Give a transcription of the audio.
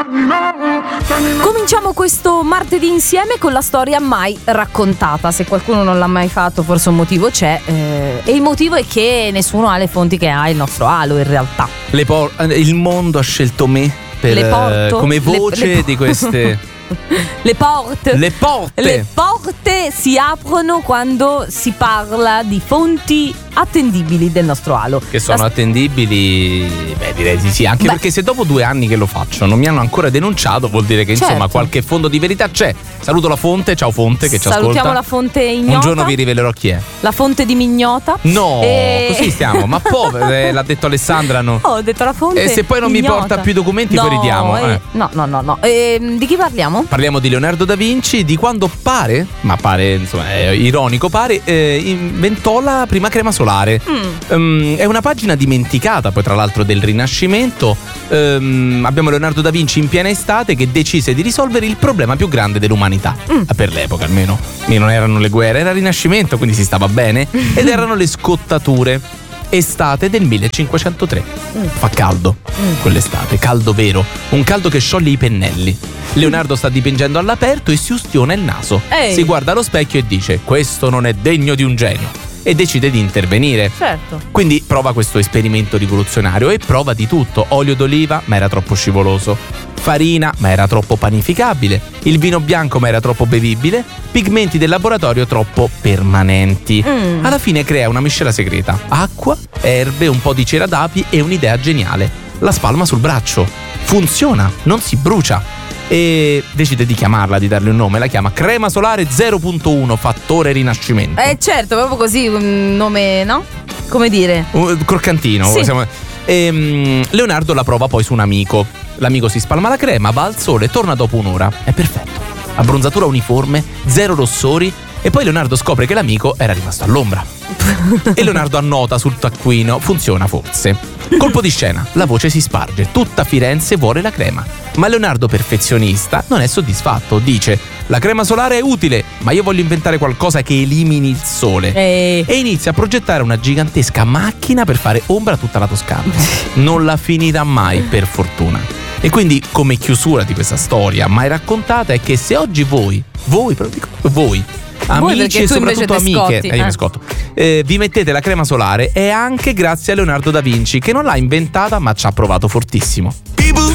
Cominciamo questo martedì insieme con la storia mai raccontata. Se qualcuno non l'ha mai fatto, forse un motivo c'è, e il motivo è che nessuno ha le fonti che ha il nostro Alo, in realtà. Il mondo ha scelto me per, come voce di queste. Le porte si aprono quando si parla di fonti attendibili del nostro Alo. Che sono attendibili? Beh, direi di sì. Anche perché se dopo 2 anni che lo faccio non mi hanno ancora denunciato, vuol dire che insomma qualche fondo di verità c'è. Saluto la fonte, ciao fonte che ci ascolta. Salutiamo la fonte ignota. Un giorno vi rivelerò chi è. La fonte di Mignota. No, così stiamo. Ma poi l'ha detto Alessandra, no? Ho detto la fonte. E se poi non ignota. mi porta più documenti, no, poi ridiamo. No. Di chi parliamo? Parliamo di Leonardo da Vinci, di quando pare, insomma è ironico, inventò la prima crema solare. È una pagina dimenticata poi tra l'altro del Rinascimento. Abbiamo Leonardo da Vinci in piena estate che decise di risolvere il problema più grande dell'umanità, per l'epoca almeno. Non erano le guerre, era il Rinascimento, quindi si stava bene, ed erano le scottature. Estate del 1503. Fa caldo quell'estate, caldo vero, un caldo che scioglie i pennelli. Leonardo sta dipingendo all'aperto e si ustiona il naso. Si guarda allo specchio e dice: questo non è degno di un genio. E decide di intervenire. Certo. Quindi prova questo esperimento rivoluzionario e prova di tutto. Olio d'oliva, ma era troppo scivoloso. Farina, ma era troppo panificabile. Il vino bianco, ma era troppo bevibile. Pigmenti del laboratorio troppo permanenti. Alla fine crea una miscela segreta: acqua, erbe, un po' di cera d'api e un'idea geniale. La spalma sul braccio. Funziona, non si brucia. E decide di chiamarla, di darle un nome. La chiama crema solare 0.1 fattore rinascimento. Certo, proprio così, un nome, no? Come dire? Croccantino. Sì. Leonardo la prova poi su un amico. L'amico si spalma la crema, va al sole, torna dopo un'ora. È perfetto. Abbronzatura uniforme, 0 rossori. E poi Leonardo scopre che l'amico era rimasto all'ombra. E Leonardo annota sul taccuino: funziona forse. Colpo di scena, la voce si sparge, tutta Firenze vuole la crema. Ma Leonardo, perfezionista, non è soddisfatto. Dice: la crema solare è utile, ma io voglio inventare qualcosa che elimini il sole. E inizia a progettare una gigantesca macchina per fare ombra a tutta la Toscana. Non la finirà mai, per fortuna. E quindi, come chiusura di questa storia mai raccontata, è che se oggi voi, amici e soprattutto amiche, io mi scotto, vi mettete la crema solare, è anche grazie a Leonardo da Vinci, che non l'ha inventata ma ci ha provato fortissimo.